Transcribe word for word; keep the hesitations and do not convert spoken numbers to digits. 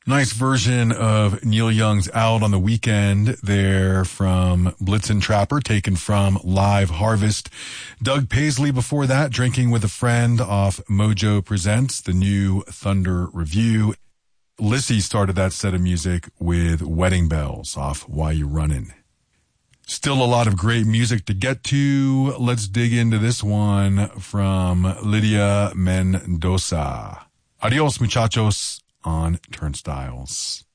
Nice version of Neil Young's Out on the Weekend there from Blitzen Trapper, taken from Live Harvest. Doug Paisley before that, Drinking with a Friend off Mojo Presents, the new Thunder Review. Lissy started that set of music with Wedding Bells off Why You Runnin'. Still a lot of great music to get to. Let's dig into this one from Lydia Mendoza. Adios, muchachos, on Turnstiles.